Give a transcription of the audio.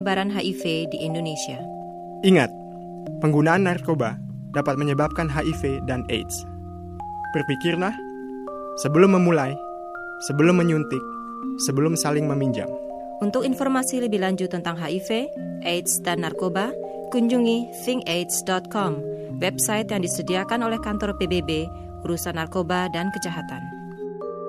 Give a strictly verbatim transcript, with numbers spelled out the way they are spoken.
penyebaran H I V di Indonesia. Ingat, penggunaan narkoba dapat menyebabkan H I V dan AIDS. Berpikirlah sebelum memulai, sebelum menyuntik, sebelum saling meminjam. Untuk informasi lebih lanjut tentang H I V, AIDS, dan narkoba, kunjungi think aids dot com, website yang disediakan oleh kantor P B B, urusan narkoba dan kejahatan.